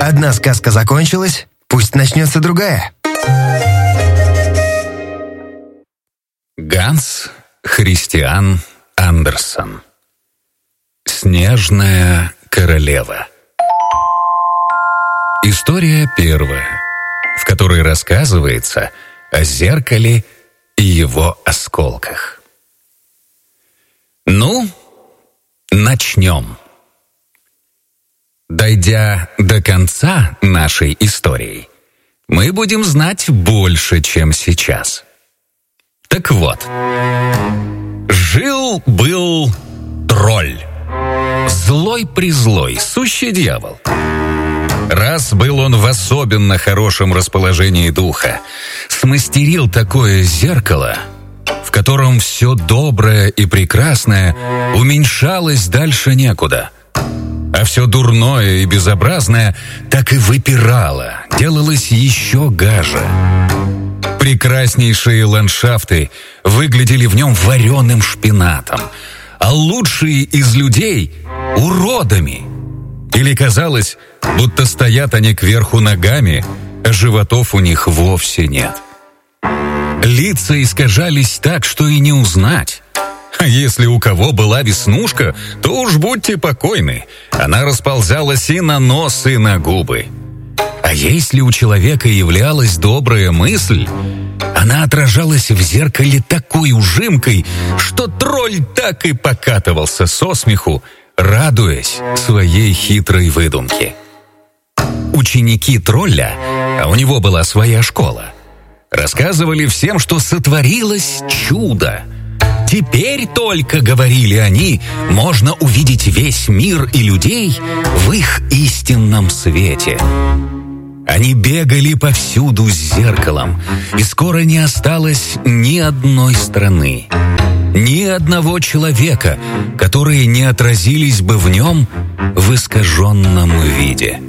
Одна сказка закончилась, пусть начнется другая. Ганс Христиан Андерсен. Снежная королева. История первая, в которой рассказывается о зеркале и его осколках. Ну, начнем. Дойдя до конца нашей истории, мы будем знать больше, чем сейчас. Так вот, жил-был тролль. Злой-призлой, сущий дьявол. Раз был он в особенно хорошем расположении духа, смастерил такое зеркало, в котором все доброе и прекрасное уменьшалось дальше некуда, а все дурное и безобразное так и выпирало, делалось еще гаже. Прекраснейшие ландшафты выглядели в нем вареным шпинатом, а лучшие из людей — уродами. Или казалось, будто стоят они кверху ногами, а животов у них вовсе нет. Лица искажались так, что и не узнать. А если у кого была веснушка, то уж будьте покойны, она расползалась и на нос, и на губы. А если у человека являлась добрая мысль, она отражалась в зеркале такой ужимкой, что тролль так и покатывался со смеху, радуясь своей хитрой выдумке. Ученики тролля, а у него была своя школа, рассказывали всем, что сотворилось чудо. Теперь только, говорили они, можно увидеть весь мир и людей в их истинном свете. Они бегали повсюду с зеркалом, и скоро не осталось ни одной страны, ни одного человека, которые не отразились бы в нем в искаженном виде.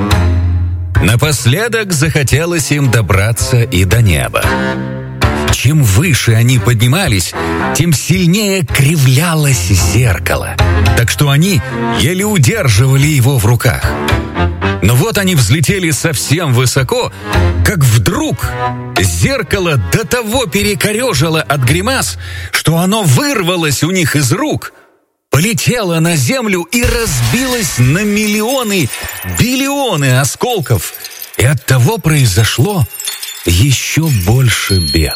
Напоследок захотелось им добраться и до неба. Чем выше они поднимались, тем сильнее кривлялось зеркало, так что они еле удерживали его в руках. Но вот они взлетели совсем высоко, как вдруг зеркало до того перекорежило от гримас, что оно вырвалось у них из рук, полетело на землю и разбилось на миллионы, биллионы осколков, и оттого произошло еще больше бед.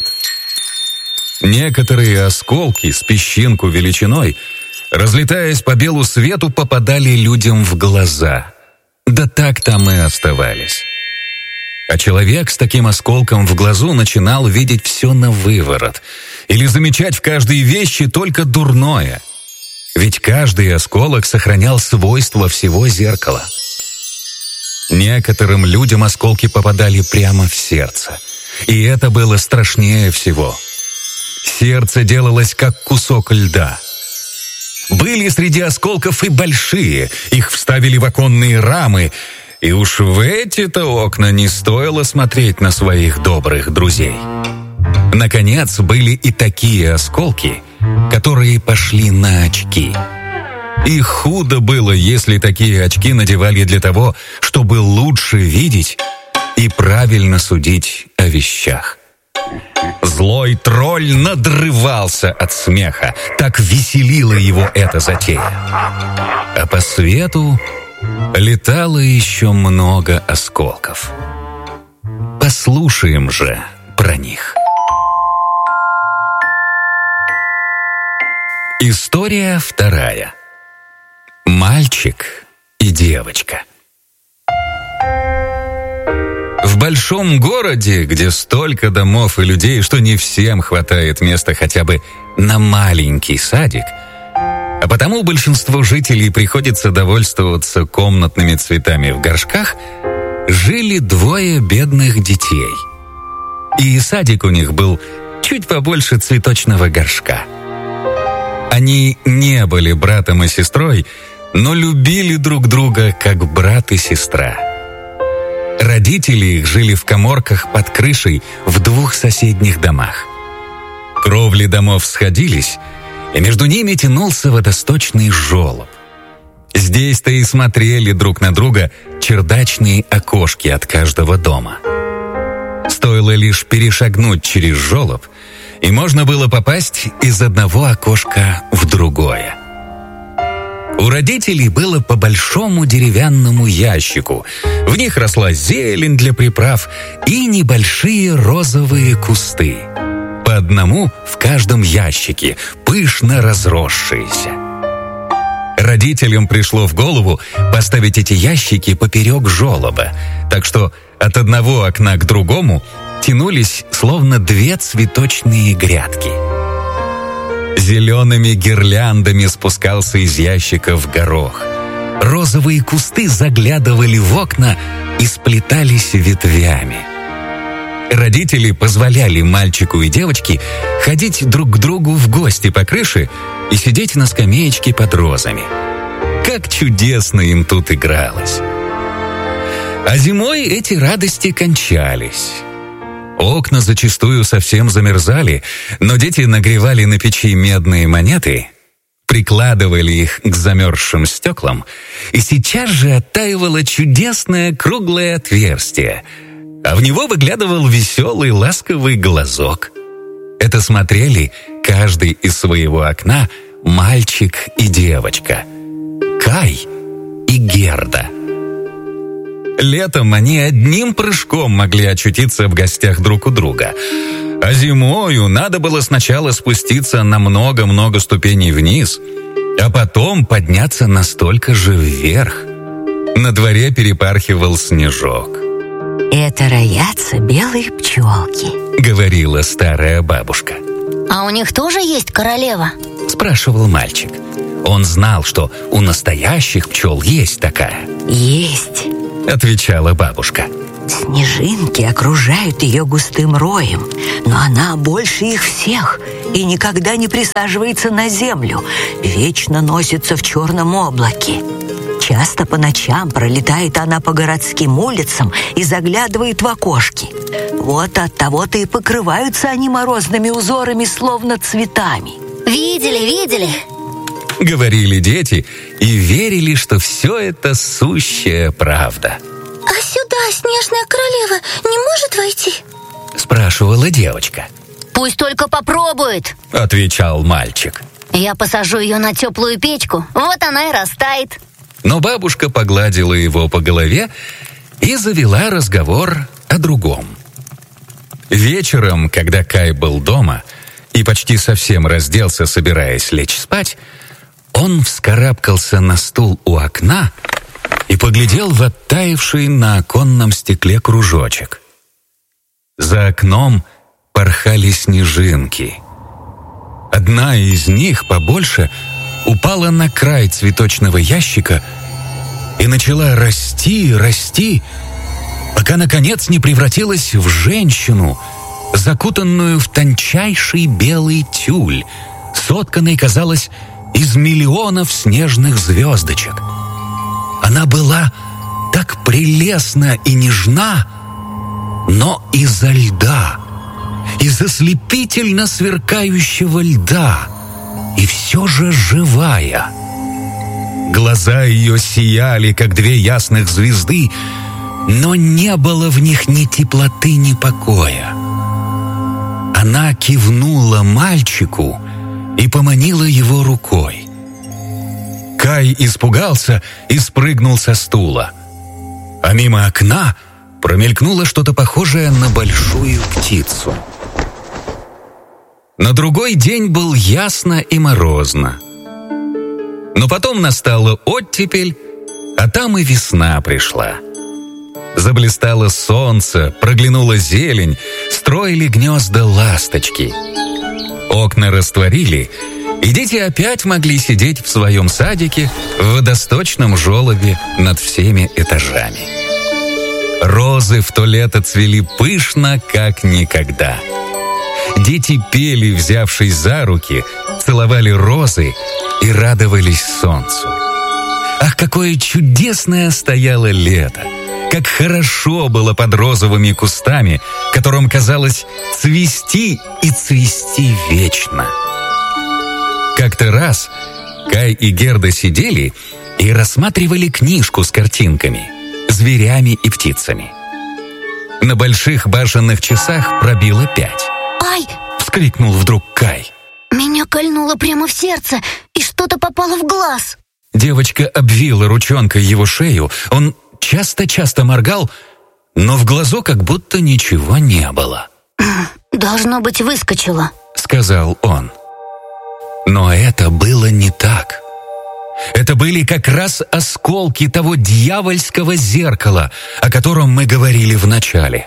Некоторые осколки с песчинку величиной, разлетаясь по белу свету, попадали людям в глаза. Да так там и оставались. А человек с таким осколком в глазу начинал видеть все навыворот или замечать в каждой вещи только дурное. Ведь каждый осколок сохранял свойства всего зеркала. Некоторым людям осколки попадали прямо в сердце, и это было страшнее всего. Сердце делалось как кусок льда. Были среди осколков и большие, их вставили в оконные рамы, и уж в эти-то окна не стоило смотреть на своих добрых друзей. Наконец, были и такие осколки, которые пошли на очки. И худо было, если такие очки надевали для того, чтобы лучше видеть и правильно судить о вещах. Злой тролль надрывался от смеха, так веселила его эта затея. А по свету летало еще много осколков. Послушаем же про них. История вторая. Мальчик и девочка. В большом городе, где столько домов и людей, что не всем хватает места хотя бы на маленький садик, а потому большинству жителей приходится довольствоваться комнатными цветами в горшках, жили двое бедных детей. И садик у них был чуть побольше цветочного горшка. Они не были братом и сестрой, но любили друг друга как брат и сестра. Родители их жили в каморках под крышей в двух соседних домах. Кровли домов сходились, и между ними тянулся водосточный желоб. Здесь-то и смотрели друг на друга чердачные окошки от каждого дома. Стоило лишь перешагнуть через желоб, и можно было попасть из одного окошка в другое. У родителей было по большому деревянному ящику. В них росла зелень для приправ и небольшие розовые кусты. По одному в каждом ящике, пышно разросшиеся. Родителям пришло в голову поставить эти ящики поперек желоба, так что от одного окна к другому тянулись словно две цветочные грядки. Зелеными гирляндами спускался из ящиков горох. Розовые кусты заглядывали в окна и сплетались ветвями. Родители позволяли мальчику и девочке ходить друг к другу в гости по крыше и сидеть на скамеечке под розами. Как чудесно им тут игралось! А зимой эти радости кончались. Окна зачастую совсем замерзали, но дети нагревали на печи медные монеты, прикладывали их к замерзшим стеклам, и сейчас же оттаивало чудесное круглое отверстие, а в него выглядывал веселый ласковый глазок. Это смотрели каждый из своего окна мальчик и девочка, Кай и Герда. Летом они одним прыжком могли очутиться в гостях друг у друга, а зимою надо было сначала спуститься на много-много ступеней вниз, а потом подняться настолько же вверх. На дворе перепархивал снежок. «Это роятся белые пчелки», — говорила старая бабушка. «А у них тоже есть королева?» — спрашивал мальчик. Он знал, что у настоящих пчел есть такая. «Есть», — отвечала бабушка. «Снежинки окружают ее густым роем, но она больше их всех и никогда не присаживается на землю, вечно носится в черном облаке. Часто по ночам пролетает она по городским улицам и заглядывает в окошки. Вот от того-то и покрываются они морозными узорами, словно цветами». «Видели», — говорили дети и верили, что все это сущая правда. «А сюда снежная королева не может войти?» — спрашивала девочка. «Пусть только попробует», — отвечал мальчик. «Я посажу ее на теплую печку, вот она и растает». Но бабушка погладила его по голове и завела разговор о другом. Вечером, когда Кай был дома и почти совсем разделся, собираясь лечь спать, он вскарабкался на стул у окна и поглядел в оттаивший на оконном стекле кружочек. За окном порхали снежинки. Одна из них, побольше, упала на край цветочного ящика и начала расти, пока, наконец, не превратилась в женщину, закутанную в тончайший белый тюль, сотканный, казалось, из миллионов снежных звездочек. Она была так прелестна и нежна, но изо льда, из ослепительно сверкающего льда, и все же живая. Глаза ее сияли, как две ясных звезды, но не было в них ни теплоты, ни покоя. Она кивнула мальчику и поманила его рукой. Кай испугался и спрыгнул со стула. А мимо окна промелькнуло что-то похожее на большую птицу. На другой день был ясно и морозно. Но потом настала оттепель, а там и весна пришла. Заблистало солнце, проглянула зелень, строили гнезда ласточки. Окна растворили, и дети опять могли сидеть в своем садике в водосточном желобе над всеми этажами. Розы в то лето цвели пышно, как никогда. Дети пели, взявшись за руки, целовали розы и радовались солнцу. Ах, какое чудесное стояло лето! Как хорошо было под розовыми кустами, которым казалось цвести и цвести вечно. Как-то раз Кай и Герда сидели и рассматривали книжку с картинками, зверями и птицами. На больших башенных часах пробило 5. Ай! — вскрикнул вдруг Кай. Меня кольнуло прямо в сердце, и что-то попало в глаз. Девочка обвила ручонкой его шею, он часто-часто моргал, но в глазу как будто ничего не было. Должно быть, выскочило. — сказал он. Но это было не так. Это были как раз осколки того дьявольского зеркала, о котором мы говорили в начале.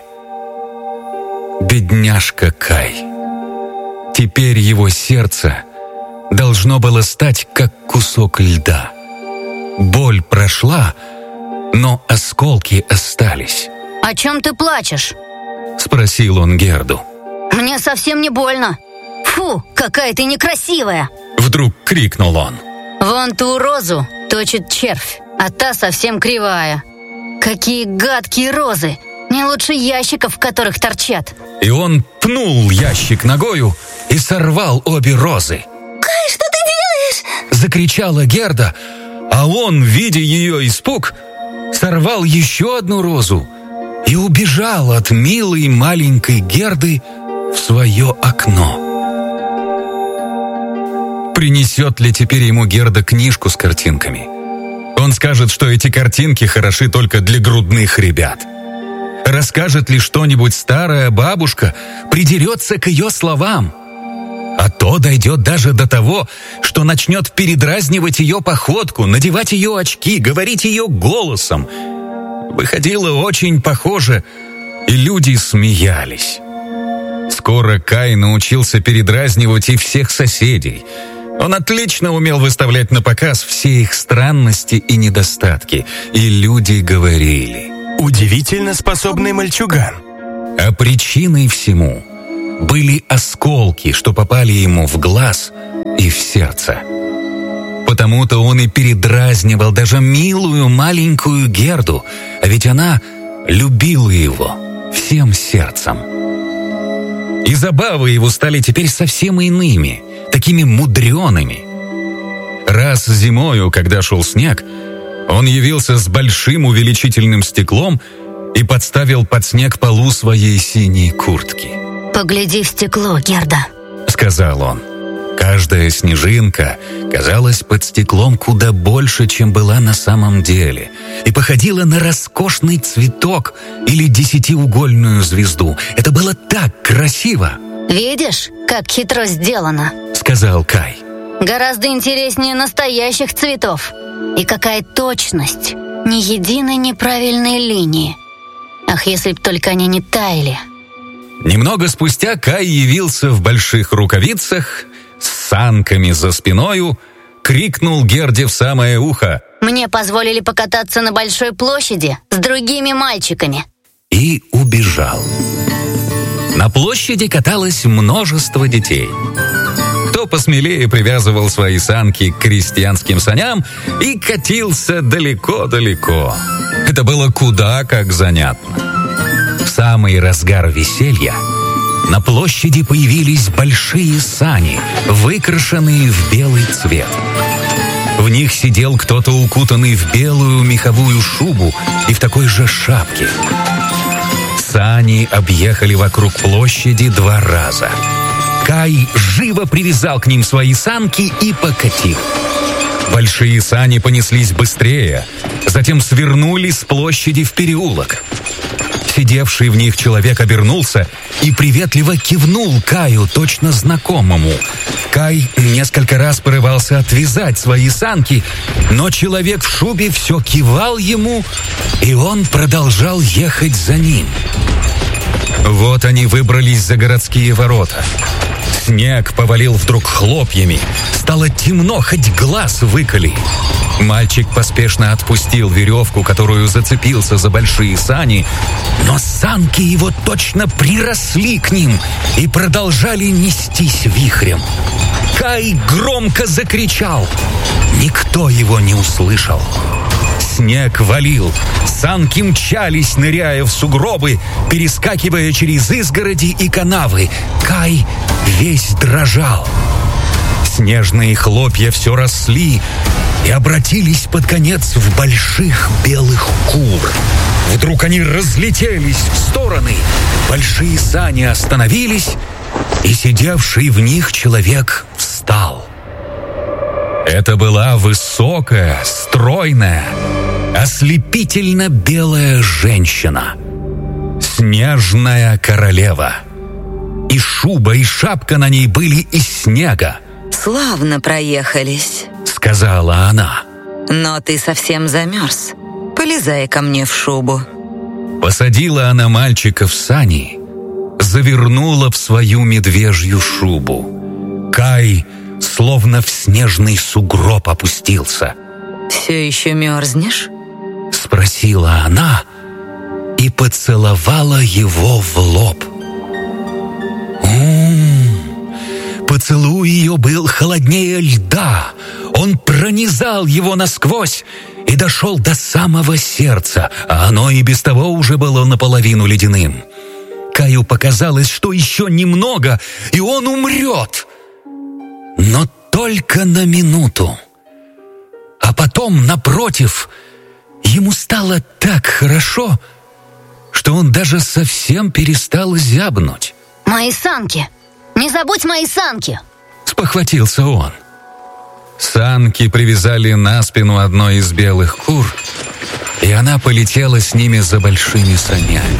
Бедняжка Кай. Теперь его сердце должно было стать как кусок льда. Боль прошла, но осколки остались. О чем ты плачешь? — спросил он Герду. Мне совсем не больно. Фу, какая ты некрасивая. Вдруг крикнул он. Вон ту розу точит червь, а та совсем кривая. Какие гадкие розы! Не лучше ящиков, в которых торчат. И он пнул ящик ногою и сорвал обе розы. Кай, что ты делаешь? Закричала Герда, а он, видя ее испуг, сорвал еще одну розу и убежал от милой маленькой Герды в свое окно. Принесет ли теперь ему Герда книжку с картинками? Он скажет, что эти картинки хороши только для грудных ребят. Расскажет ли что-нибудь старая бабушка, придерется к ее словам. А то дойдет даже до того, что начнет передразнивать ее походку, надевать ее очки, говорить ее голосом. Выходило очень похоже, и люди смеялись. Скоро Кай научился передразнивать и всех соседей. Он отлично умел выставлять на показ все их странности и недостатки, и люди говорили: удивительно способный мальчуган. А причиной всему были осколки, что попали ему в глаз и в сердце. Потому-то он и передразнивал даже милую маленькую Герду, а ведь она любила его всем сердцем. И забавы его стали теперь совсем иными, такими мудреными. Раз зимою, когда шел снег, он явился с большим увеличительным стеклом и подставил под снег полу своей синей куртки. «Погляди в стекло, Герда», — сказал он. Каждая снежинка казалась под стеклом куда больше, чем была на самом деле, и походила на роскошный цветок или 10-угольную звезду. Это было так красиво. «Видишь, как хитро сделано», — сказал Кай. «Гораздо интереснее настоящих цветов. И какая точность, ни единой неправильной линии. Ах, если б только они не таяли». Немного спустя Кай явился в больших рукавицах, с санками за спиною, крикнул Герде в самое ухо: «Мне позволили покататься на большой площади с другими мальчиками». И убежал. На площади каталось множество детей. Кто посмелее привязывал свои санки к крестьянским саням и катился далеко-далеко. Это было куда как занятно. В самый разгар веселья на площади появились большие сани, выкрашенные в белый цвет. В них сидел кто-то, укутанный в белую меховую шубу и в такой же шапке. Сани объехали вокруг площади 2 раза. Кай живо привязал к ним свои санки и покатил. Большие сани понеслись быстрее, затем свернули с площади в переулок. Сидевший в них человек обернулся и приветливо кивнул Каю, точно знакомому. Кай несколько раз порывался отвязать свои санки, но человек в шубе все кивал ему, и он продолжал ехать за ним. Вот они выбрались за городские ворота. Снег повалил вдруг хлопьями. Стало темно, хоть глаз выколи. Мальчик поспешно отпустил веревку, которую зацепился за большие сани, но санки его точно приросли к ним и продолжали нестись вихрем. Кай громко закричал. Никто его не услышал. Снег валил, санки мчались, ныряя в сугробы, перескакивая через изгороди и канавы. Кай весь дрожал. Снежные хлопья все росли и обратились под конец в больших белых кур. Вдруг они разлетелись в стороны, большие сани остановились, и сидевший в них человек встал. Это была высокая, стройная, ослепительно белая женщина. Снежная королева. И шуба, и шапка на ней были из снега. «Славно проехались», — сказала она. «но ты совсем замерз. Полезай ко мне в шубу». Посадила она мальчика в сани, завернула в свою медвежью шубу. Кай словно в снежный сугроб опустился. «Все еще мерзнешь?» — спросила она и поцеловала его в лоб. Поцелуй ее был холоднее льда. Он пронизал его насквозь и дошел до самого сердца, а оно и без того уже было наполовину ледяным. Каю показалось, что еще немного, и он умрет. Но только на минуту. А потом, напротив, ему стало так хорошо, что он даже совсем перестал зябнуть. «Мои санки! Не забудь мои санки!» — спохватился он. Санки привязали на спину одной из белых кур, и она полетела с ними за большими санями.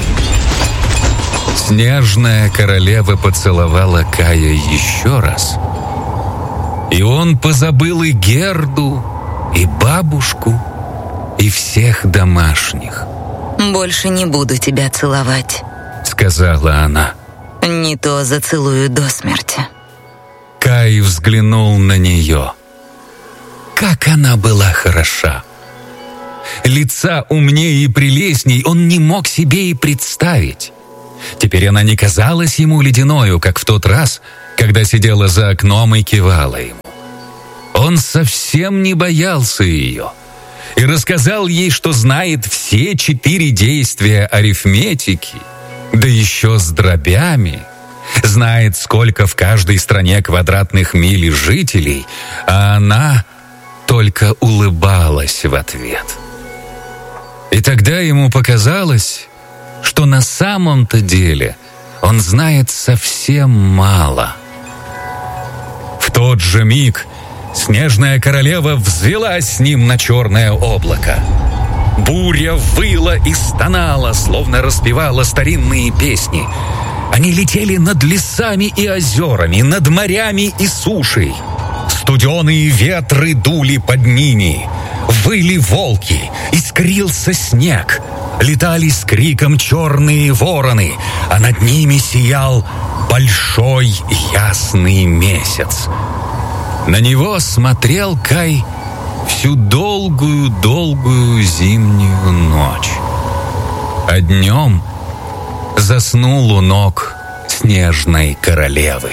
Снежная королева поцеловала Кая еще раз, и он позабыл и Герду, и бабушку, и всех домашних. «Больше не буду тебя целовать», — сказала она. «Не то зацелую до смерти». Кай взглянул на нее. Как она была хороша! Лица умнее и прелестней он не мог себе и представить. Теперь она не казалась ему ледяною, как в тот раз, когда сидела за окном и кивала ему. Он совсем не боялся ее и рассказал ей, что знает все 4 действия арифметики, да еще с дробями, знает, сколько в каждой стране квадратных миль жителей, а она только улыбалась в ответ. И тогда ему показалось, что на самом-то деле он знает совсем мало. В тот же миг снежная королева взвелась с ним на черное облако. Буря выла и стонала, словно распевала старинные песни. Они летели над лесами и озерами, над морями и сушей. Студеные ветры дули под ними. Выли волки, искрился снег. Летали с криком черные вороны, а над ними сиял большой ясный месяц. На него смотрел Кай всю долгую-долгую зимнюю ночь. А днем заснул у ног снежной королевы.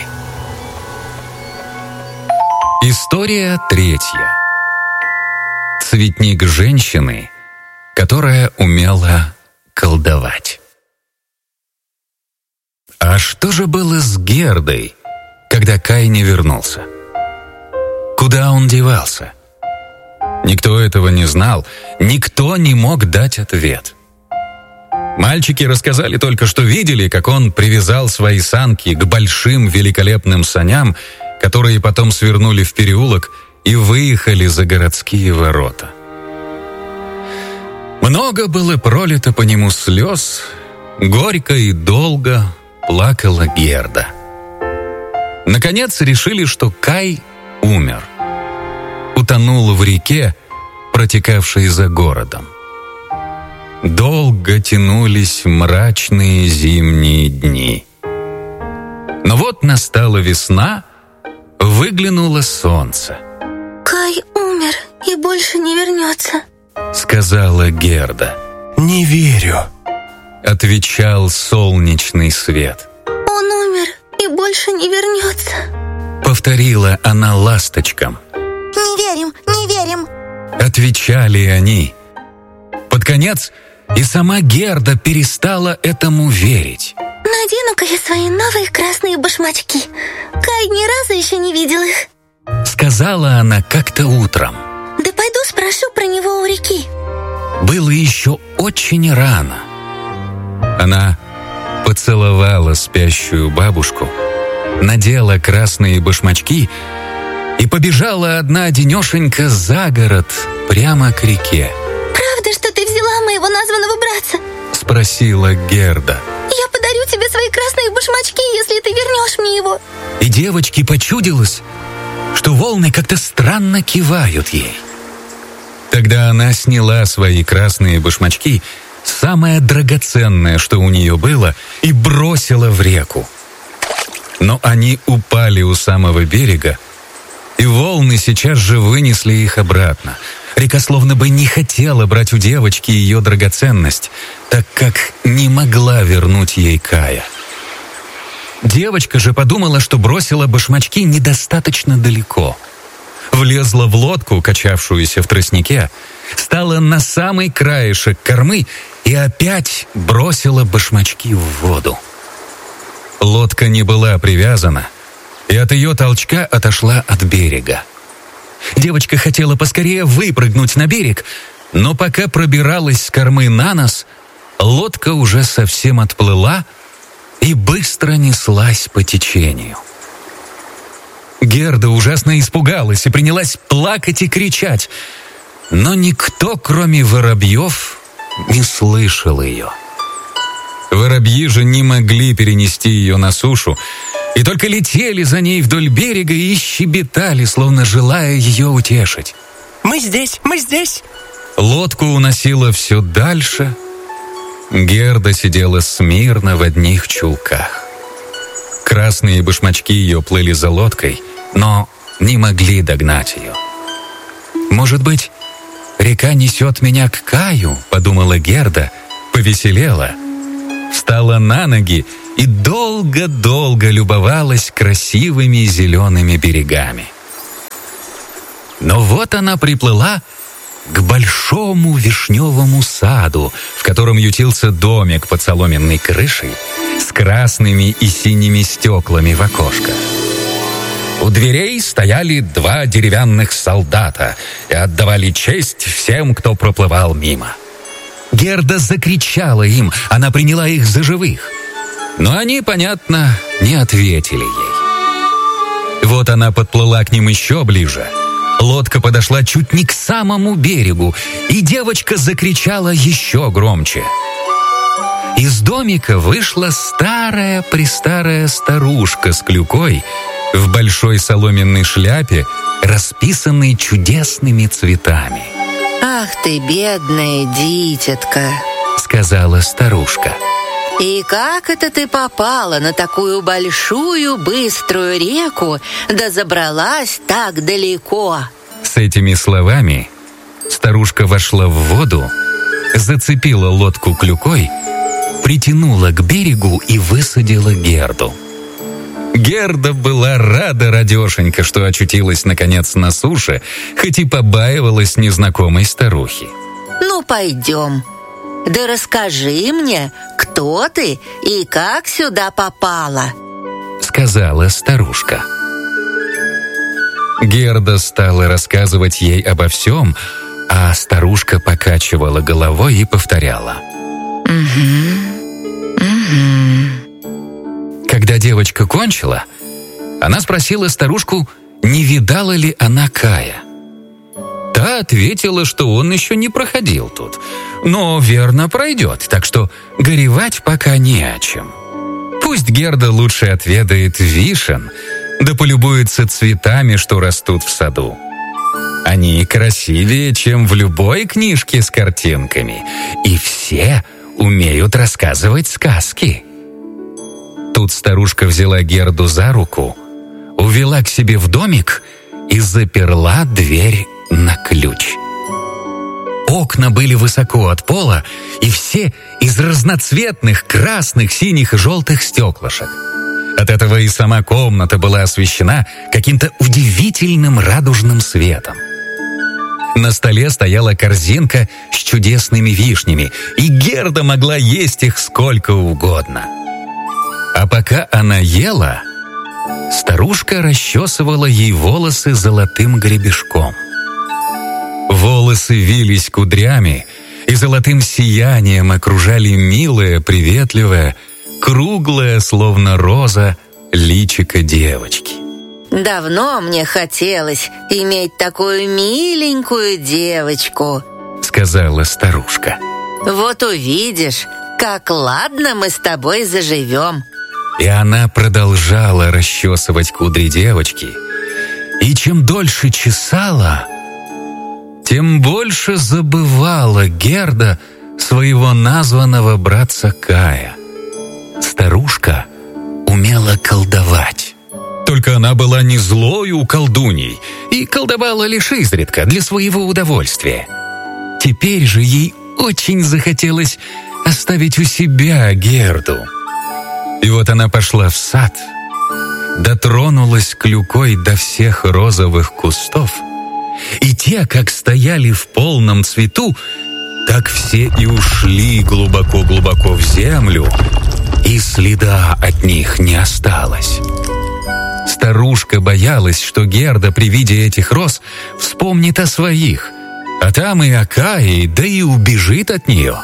История 3. Цветник женщины, которая умела колдовать. А что же было с Гердой, когда Кай не вернулся? Куда он девался? Никто этого не знал, никто не мог дать ответ. Мальчики рассказали только, что видели, как он привязал свои санки к большим великолепным саням, которые потом свернули в переулок и выехали за городские ворота. Много было пролито по нему слез, горько и долго плакала Герда. Наконец решили, что Кай умер. Утонул в реке, протекавшей за городом. Долго тянулись мрачные зимние дни. Но вот настала весна, выглянуло солнце. «Кай умер и больше не вернется», — сказала Герда. «Не верю», — отвечал солнечный свет. «Он умер и больше не вернется», — повторила она ласточкам. «Не верим, не верим», — отвечали они. Под конец и сама Герда перестала этому верить. «Надену-ка я свои новые красные башмачки. Кай ни разу еще не видел их». сказала она как-то утром. Да пойду спрошу про него у реки. Было еще очень рано. Она поцеловала спящую бабушку, надела красные башмачки и побежала одна-одинешенька за город, прямо к реке. Правда, что ты взяла моего названного братца? Спросила Герда. Я подарю тебе свои красные башмачки, если ты вернешь мне его. И девочке почудилось, что волны как-то странно кивают ей. Тогда она сняла свои красные башмачки, самое драгоценное, что у нее было, и бросила в реку. Но они упали у самого берега, и волны сейчас же вынесли их обратно. Река словно бы не хотела брать у девочки ее драгоценность, так как не могла вернуть ей Кая. Девочка же подумала, что бросила башмачки недостаточно далеко. Влезла в лодку, качавшуюся в тростнике, стала на самый краешек кормы и опять бросила башмачки в воду. Лодка не была привязана, и от ее толчка отошла от берега. Девочка хотела поскорее выпрыгнуть на берег, но пока пробиралась с кормы на нос, лодка уже совсем отплыла и быстро неслась по течению. Герда ужасно испугалась и принялась плакать и кричать, но никто, кроме воробьев, не слышал ее. Воробьи же не могли перенести ее на сушу, и только летели за ней вдоль берега и щебетали, словно желая ее утешить. Мы здесь, мы здесь. Лодку уносило все дальше. Герда сидела смирно в одних чулках. Красные башмачки ее плыли за лодкой, но не могли догнать ее. «Может быть, река несет меня к Каю?» — подумала Герда, повеселела, встала на ноги и долго-долго любовалась красивыми зелеными берегами. Но вот она приплыла к большому вишневому саду, в котором ютился домик под соломенной крышей с красными и синими стеклами в окошках. У дверей стояли 2 деревянных солдата и отдавали честь всем, кто проплывал мимо. Герда закричала им, она приняла их за живых. Но они, понятно, не ответили ей. Вот она подплыла к ним еще ближе. Лодка подошла чуть не к самому берегу, и девочка закричала еще громче. Из домика вышла старая-престарая старушка с клюкой в большой соломенной шляпе, расписанной чудесными цветами. «Ах ты, бедная дитятка!» — сказала старушка. «И как это ты попала на такую большую быструю реку, да забралась так далеко?» С этими словами старушка вошла в воду, зацепила лодку клюкой, притянула к берегу и высадила Герду. Герда была рада радешенька, что очутилась наконец на суше, хоть и побаивалась незнакомой старухи. «Ну, пойдем. Да расскажи мне, кто ты и как сюда попала?» — сказала старушка. Герда стала рассказывать ей обо всем, а старушка покачивала головой и повторяла. Когда девочка кончила, она спросила старушку, не видала ли она Кая. Та ответила, что он еще не проходил тут, но верно пройдет, так что горевать пока не о чем. Пусть Герда лучше отведает вишен, да полюбуется цветами, что растут в саду. Они красивее, чем в любой книжке с картинками, и все умеют рассказывать сказки. Тут старушка взяла Герду за руку, увела к себе в домик и заперла дверь на ключ. Окна были высоко от пола, и все из разноцветных красных, синих и желтых стеклышек. От этого и сама комната была освещена каким-то удивительным радужным светом. На столе стояла корзинка с чудесными вишнями, и Герда могла есть их сколько угодно. А пока она ела, старушка расчесывала ей волосы золотым гребешком. Волосы вились кудрями и золотым сиянием окружали милое, приветливое, круглое, словно роза, личико девочки. «Давно мне хотелось иметь такую миленькую девочку», — сказала старушка. «Вот увидишь, как ладно мы с тобой заживем». И она продолжала расчесывать кудри девочки. И чем дольше чесала, тем больше забывала Герда своего названного братца Кая. Старушка умела колдовать. Только она была не злою колдуньей и колдовала лишь изредка для своего удовольствия. Теперь же ей очень захотелось оставить у себя Герду. И вот она пошла в сад, дотронулась клюкой до всех розовых кустов, и те, как стояли в полном цвету, так все и ушли глубоко-глубоко в землю, и следа от них не осталось. Старушка боялась, что Герда при виде этих роз вспомнит о своих, а там и о Кае, да и убежит от нее.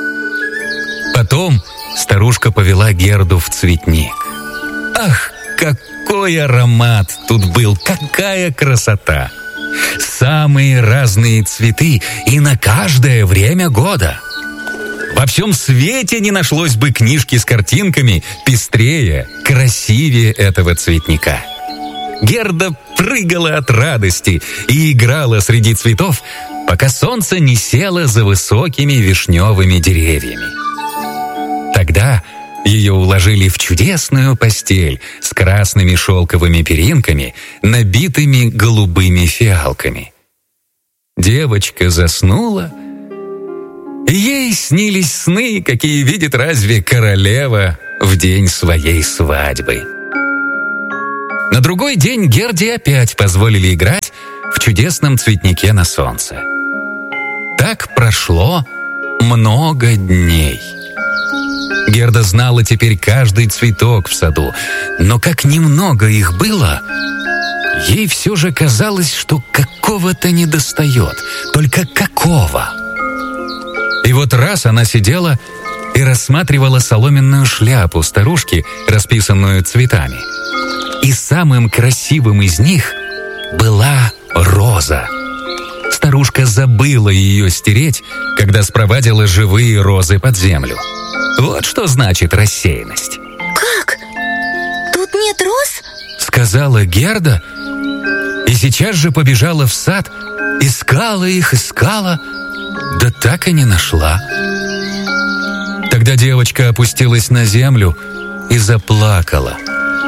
Потом старушка повела Герду в цветник. Ах, какой аромат тут был, какая красота! Самые разные цветы и на каждое время года. Во всем свете не нашлось бы книжки с картинками пестрее, красивее этого цветника. Герда прыгала от радости и играла среди цветов, пока солнце не село за высокими вишневыми деревьями. Тогда ее уложили в чудесную постель с красными шелковыми перинками, набитыми голубыми фиалками. Девочка заснула, и ей снились сны, какие видит разве королева в день своей свадьбы. На другой день Герде опять позволили играть в чудесном цветнике на солнце. Так прошло много дней. Герда знала теперь каждый цветок в саду, но как немного их было, ей все же казалось, что какого-то недостает. Только какого? И вот раз она сидела и рассматривала соломенную шляпу старушки, расписанную цветами. И самым красивым из них была роза. Старушка забыла ее стереть, когда спровадила живые розы под землю. Вот что значит рассеянность. «Как? Тут нет роз?» — сказала Герда, и сейчас же побежала в сад, искала их, да так и не нашла. Тогда девочка опустилась на землю и заплакала.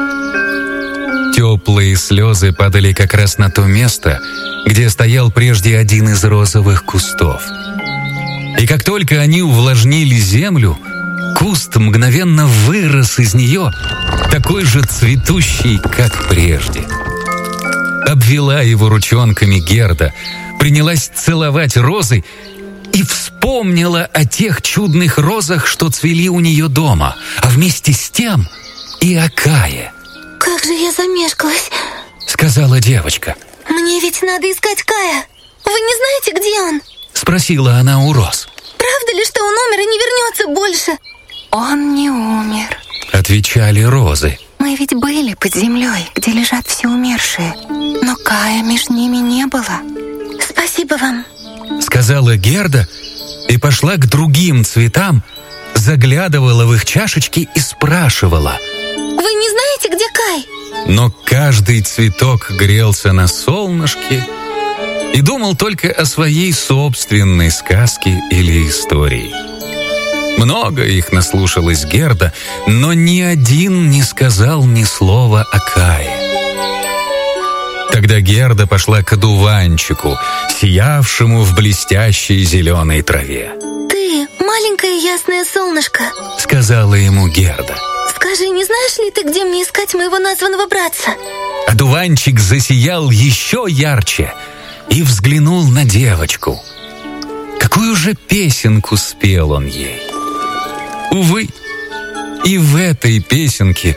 Теплые слезы падали как раз на то место, где стоял прежде один из розовых кустов. И как только они увлажнили землю, куст мгновенно вырос из нее, такой же цветущий, как прежде. Обвела его ручонками Герда, принялась целовать розы и вспомнила о тех чудных розах, что цвели у нее дома, а вместе с тем и о Кае. «Как же я замешкалась», — сказала девочка. «Мне ведь надо искать Кая. Вы не знаете, где он?» — спросила она у роз. «Правда ли, что он умер и не вернется больше?» «Он не умер», — отвечали розы. «Мы ведь были под землей, где лежат все умершие, но Кая между ними не было». «Спасибо вам», — сказала Герда и пошла к другим цветам, заглядывала в их чашечки и спрашивала. «Вы не знаете, где Кай?» Но каждый цветок грелся на солнышке и думал только о своей собственной сказке или истории. Много их наслушалась Герда, но ни один не сказал ни слова о Кае. Тогда Герда пошла к одуванчику, сиявшему в блестящей зеленой траве. «Ты, маленькое ясное солнышко», — сказала ему Герда. «Скажи, не знаешь ли ты, где мне искать моего названного братца?» Одуванчик засиял еще ярче и взглянул на девочку. Какую же песенку спел он ей? Увы, и в этой песенке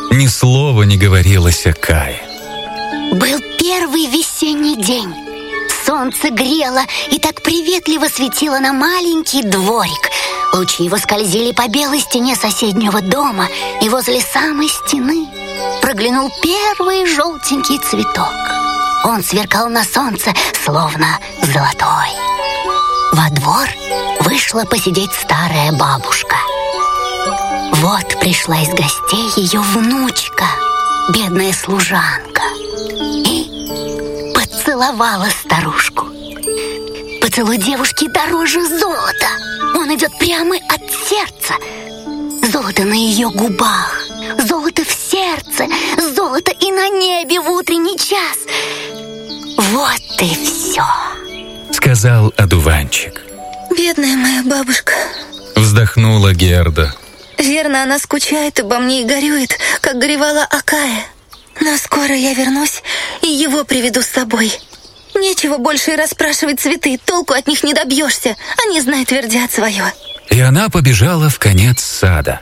Ни слова не говорилось о Кае. Был первый весенний день. Солнце грело и так приветливо светило на маленький дворик. Лучи его скользили по белой стене соседнего дома, и возле самой стены проглянул первый желтенький цветок. Он сверкал на солнце, словно золотой. Во двор вышла посидеть старая бабушка. Вот пришла из гостей ее внучка, бедная служанка, и поцеловала старушку. Поцелуй девушки дороже золота. Он идет прямо от сердца. Золото на ее губах, золото в сердце, золото и на небе в утренний час. Вот и все, сказал одуванчик. Бедная моя бабушка. Вздохнула Герда. Верно, она скучает обо мне и горюет, как горевала о Кае. Но скоро я вернусь и его приведу с собой. Нечего больше и расспрашивать цветы, толку от них не добьешься. Они, знай, твердят свое. И она побежала в конец сада.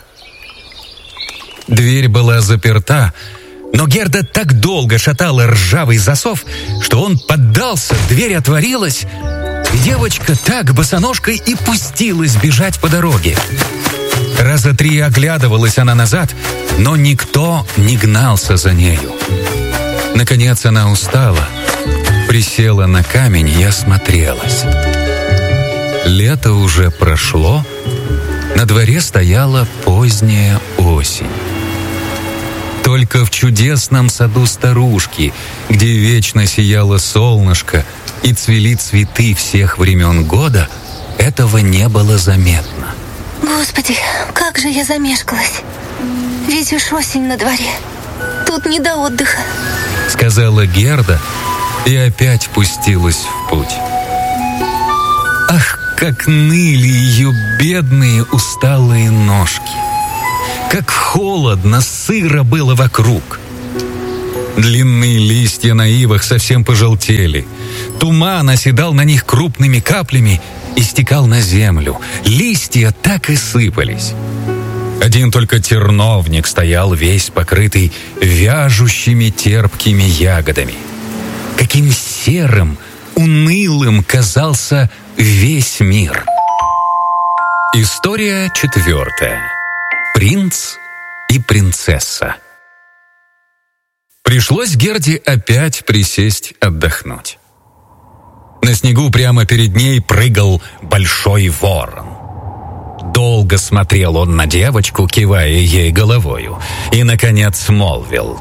Дверь была заперта, но Герда так долго шатала ржавый засов, что он поддался, дверь отворилась, и девочка так босоножкой и пустилась бежать по дороге. Раза 3 оглядывалась она назад, но никто не гнался за нею. Наконец она устала, присела на камень и осмотрелась. Лето уже прошло, на дворе стояла поздняя осень. Только в чудесном саду старушки, где вечно сияло солнышко и цвели цветы всех времен года, этого не было заметно. Господи, как же я замешкалась. Ведь уж осень на дворе. Тут не до отдыха, сказала Герда и опять пустилась в путь. Ах, как ныли ее бедные усталые ножки! Как холодно, сыро было вокруг! Длинные листья на ивах совсем пожелтели. Туман оседал на них крупными каплями и стекал на землю. Листья так и сыпались. Один только терновник стоял весь покрытый вяжущими терпкими ягодами. Каким серым, унылым казался весь мир. История 4. Принц и принцесса. Пришлось Герде опять присесть отдохнуть. На снегу прямо перед ней прыгал большой ворон. Долго смотрел он на девочку, кивая ей головою, и, наконец, молвил: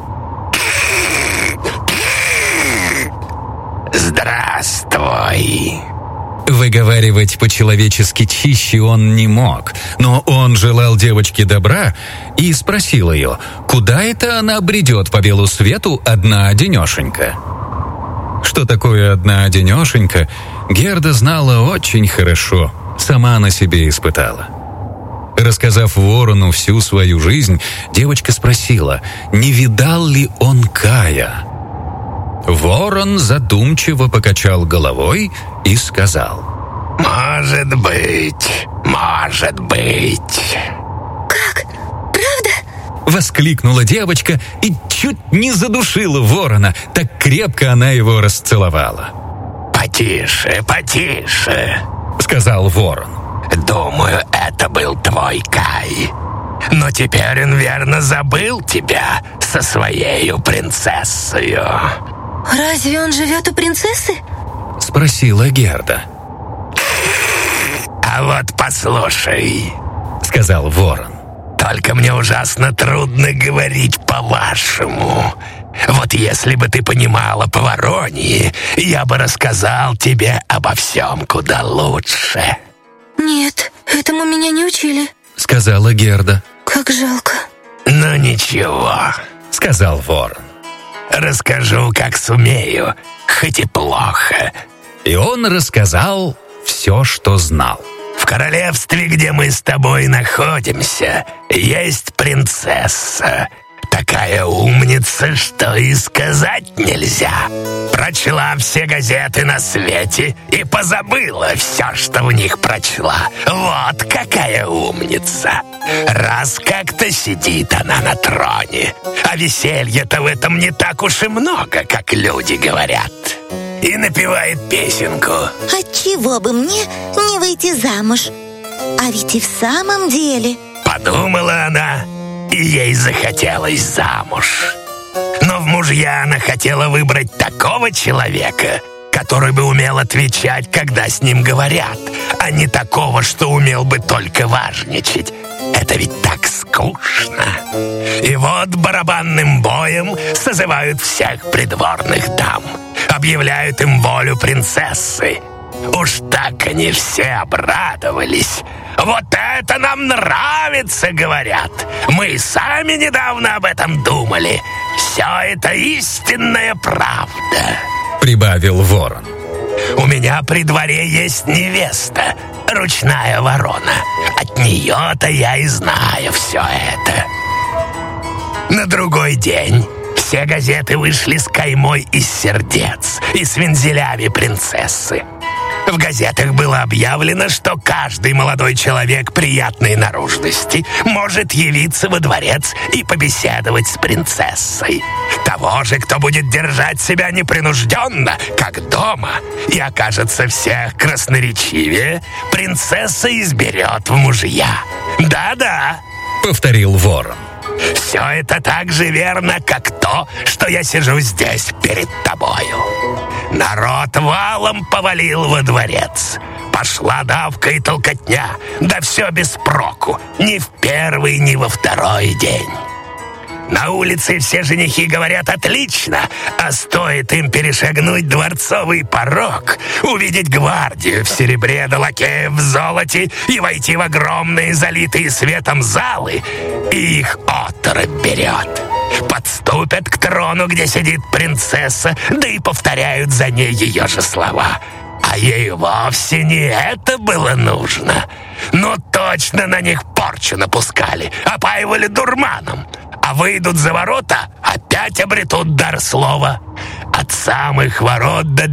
«Здравствуй!» Выговаривать по-человечески чище он не мог, но он желал девочке добра и спросил ее, куда это она бредет по белу свету одна-одинешенька. Что такое одна-одинешенька, Герда знала очень хорошо, сама на себе испытала. Рассказав ворону всю свою жизнь, девочка спросила, не видал ли он Кая. Ворон задумчиво покачал головой и сказал: «Может быть, может быть». «Как? Правда?» — воскликнула девочка и чуть не задушила ворона, так крепко она его расцеловала. «Потише, потише», — сказал ворон. «Думаю, это был твой Кай. Но теперь он верно забыл тебя со своею принцессою». «Разве он живет у принцессы?» — спросила Герда. «А вот послушай», — сказал ворон. «Только мне ужасно трудно говорить по-вашему. Вот если бы ты понимала по-вороньи, я бы рассказал тебе обо всем куда лучше». «Нет, этому меня не учили», — сказала Герда. «Как жалко». «Ну ничего», — сказал ворон. «Расскажу, как сумею, хоть и плохо». И он рассказал все, что знал. «В королевстве, где мы с тобой находимся, есть принцесса. Такая умница, что и сказать нельзя. Прочла все газеты на свете и позабыла все, что в них прочла. Вот какая умница. Раз как-то сидит она на троне, а веселья-то в этом не так уж и много, как люди говорят. И напевает песенку. Отчего бы мне не выйти замуж? А ведь и в самом деле... Подумала она, и ей захотелось замуж. Но в мужья она хотела выбрать такого человека, который бы умел отвечать, когда с ним говорят, а не такого, что умел бы только важничать. Это ведь так скучно. И вот барабанным боем созывают всех придворных дам, объявляют им волю принцессы. Уж так они все обрадовались. «Вот это нам нравится», — говорят. «Мы сами недавно об этом думали. Все это истинная правда», — прибавил ворон. «У меня при дворе есть невеста, ручная ворона. От нее-то я и знаю все это». На другой день все газеты вышли с каймой из сердец и с вензелями принцессы. В газетах было объявлено, что каждый молодой человек приятной наружности может явиться во дворец и побеседовать с принцессой. Того же, кто будет держать себя непринужденно, как дома, и окажется всех красноречивее, принцесса изберет в мужья. «Да-да», — повторил ворон. «Все это так же верно, как то, что я сижу здесь перед тобою». Народ валом повалил во дворец. Пошла давка и толкотня, да все без проку, ни в первый, ни во второй день. На улице все женихи говорят отлично, а стоит им перешагнуть дворцовый порог, увидеть гвардию в серебре да лакеев в золоте и войти в огромные залитые светом залы, и их оторопь берет. Подступят к трону, где сидит принцесса, да и повторяют за ней ее же слова. А ей вовсе не это было нужно. Но точно на них порчу напускали, опаивали дурманом. А выйдут за ворота, опять обретут дар слова. От самых ворот до